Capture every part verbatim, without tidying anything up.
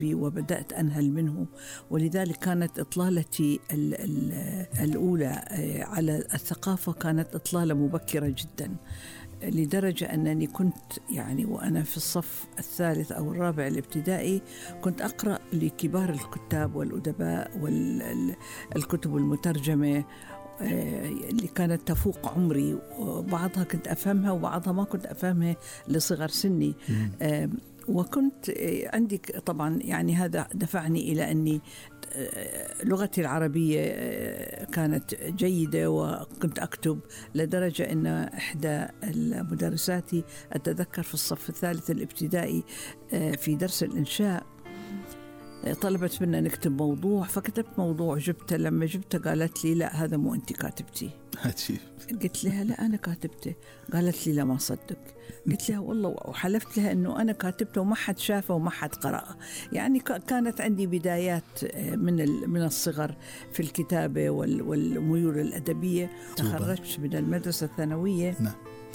وبدأت أنهل منه، ولذلك كانت إطلالتي الأولى على الثقافة كانت إطلالة مبكرة جدا، لدرجة أنني كنت يعني وأنا في الصف الثالث أو الرابع الابتدائي كنت أقرأ لكبار الكتاب والأدباء والكتب المترجمة اللي كانت تفوق عمري، وبعضها كنت أفهمها وبعضها ما كنت أفهمها لصغر سني. وكنت عندي طبعا يعني هذا دفعني إلى أني لغتي العربية كانت جيدة وكنت أكتب، لدرجة أن إحدى المدرساتي أتذكر في الصف الثالث الابتدائي في درس الإنشاء طلبت منا نكتب موضوع، فكتبت موضوع جبته، لما جبته قالت لي لا هذا مو أنت كاتبتي. قلت لها لا أنا كاتبته. قالت لي لا ما صدق. قلت لها والله، وحلفت لها أنه أنا كاتبته وما حد شافه وما حد قرأه. يعني كانت عندي بدايات من من الصغر في الكتابة والميول الأدبية. تخرجت من المدرسة الثانوية نعم.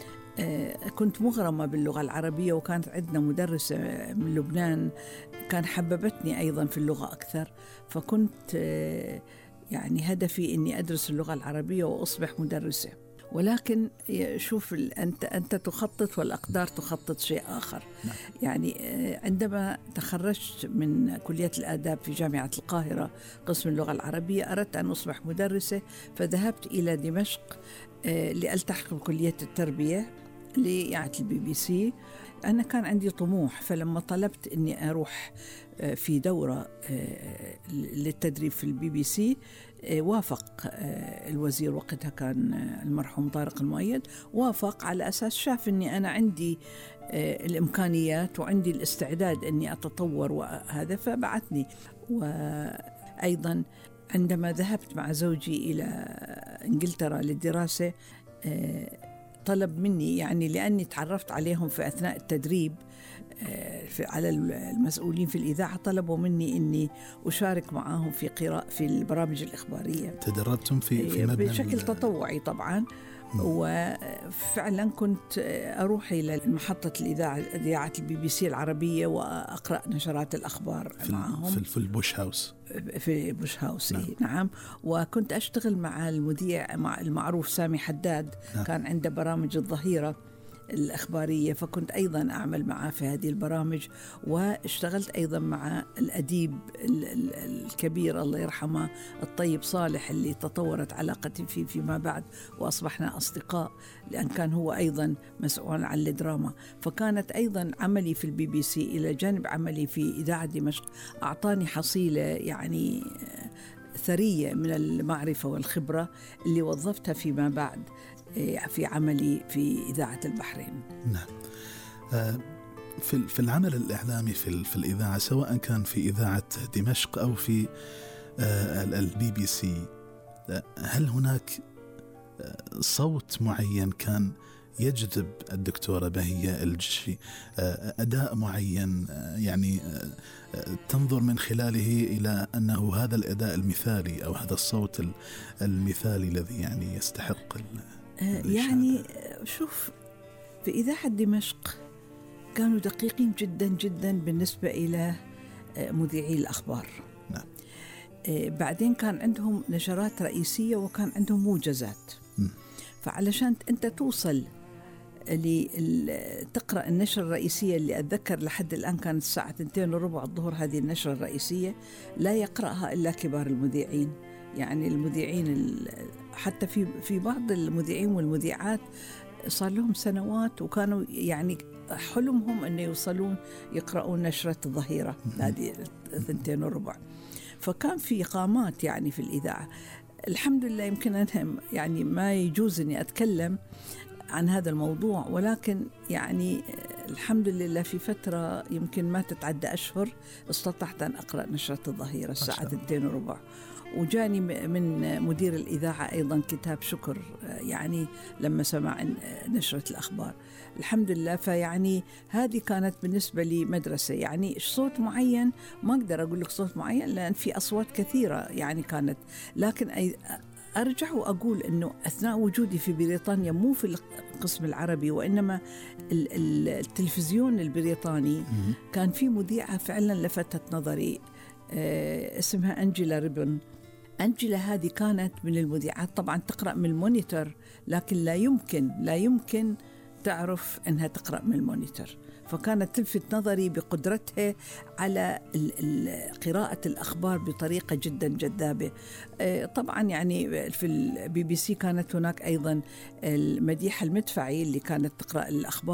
كنت مغرمة باللغة العربية، وكانت عندنا مدرسة من لبنان كان حببتني أيضا في اللغة أكثر، فكنت يعني هدفي أني أدرس اللغة العربية وأصبح مدرسة. ولكن شوف أنت أنت تخطط والأقدار تخطط شيء آخر. نعم. يعني عندما تخرجت من كلية الآداب في جامعة القاهرة قسم اللغة العربية أردت أن أصبح مدرسة، فذهبت إلى دمشق لألتحق بكلية التربية لإذاعة البي بي سي. أنا كان عندي طموح، فلما طلبت أني أروح في دورة للتدريب في البي بي سي وافق الوزير وقتها كان المرحوم طارق المؤيد، وافق على أساس شاف أني أنا عندي الإمكانيات وعندي الاستعداد أني أتطور وهذا، فبعثني. وأيضا عندما ذهبت مع زوجي إلى إنجلترا للدراسة طلب مني، يعني لأني تعرفت عليهم في أثناء التدريب على المسؤولين في الإذاعة، طلبوا مني أني أشارك معهم في قراءة في البرامج الإخبارية. تدربتم في في مبنى بشكل تطوعي طبعا. وفعلا كنت أروح إلى محطة الإذاعة إذاعة البي بي سي العربية وأقرأ نشرات الأخبار في معهم في, في البوش هاوس في بوش هاوس. نعم. نعم. وكنت أشتغل مع المذيع مع المعروف سامي حداد. نعم. كان عنده برامج الظهيرة الأخبارية، فكنت أيضا أعمل معه في هذه البرامج. واشتغلت أيضا مع الأديب الكبير الله يرحمه الطيب صالح اللي تطورت علاقتي فيه فيما بعد وأصبحنا أصدقاء، لأن كان هو أيضا مسؤول عن الدراما. فكانت أيضا عملي في البي بي سي إلى جانب عملي في إذاعة دمشق أعطاني حصيلة يعني ثرية من المعرفة والخبرة اللي وظفتها فيما بعد في عملي في إذاعة البحرين. نعم. في في العمل الإعلامي في في الإذاعة، سواء كان في إذاعة دمشق أو في البي بي سي، هل هناك صوت معين كان يجذب الدكتورة بهية الجشري، أداء معين يعني تنظر من خلاله إلى أنه هذا الأداء المثالي أو هذا الصوت المثالي الذي يعني يستحق يعني شوف، في إذاعة دمشق كانوا دقيقين جدا جدا بالنسبة إلى مذيعي الأخبار. نعم. بعدين كان عندهم نشرات رئيسية وكان عندهم موجزات. م. فعلشان أنت توصل لتقرأ النشرة الرئيسية اللي أتذكر لحد الآن كانت الساعة اثنتين وربع الظهر، هذه النشرة الرئيسية لا يقرأها إلا كبار المذيعين. يعني المذيعين حتى في في بعض المذيعين والمذيعات صار لهم سنوات وكانوا يعني حلمهم أن يوصلون يقرؤون نشرة الظهيرة هذه اثنتين وربع. فكان في قامات يعني في الإذاعة. الحمد لله يمكن أنا يعني ما يجوز أني أتكلم عن هذا الموضوع، ولكن يعني الحمد لله في فترة يمكن ما تتعدى أشهر استطعت أن أقرأ نشرة الظهيرة الساعة اثنتين وربع. وجاني من مدير الإذاعة أيضا كتاب شكر يعني لما سمع نشرة الأخبار. الحمد لله. فيعني هذه كانت بالنسبة لي مدرسة. يعني صوت معين ما أقدر أقول لك صوت معين لأن في أصوات كثيرة يعني كانت، لكن أرجع وأقول أنه أثناء وجودي في بريطانيا مو في القسم العربي وإنما التلفزيون البريطاني كان في مذيعة فعلا لفتت نظري اسمها أنجيلا ريبن. أنجيلا هذه كانت من المذيعات طبعا تقرأ من المونيتور، لكن لا يمكن لا يمكن تعرف أنها تقرأ من المونيتور، فكانت تلفت نظري بقدرتها على قراءة الأخبار بطريقة جدا جذابة. طبعا يعني في البي بي سي كانت هناك أيضا المديحة المدفعي اللي كانت تقرأ الأخبار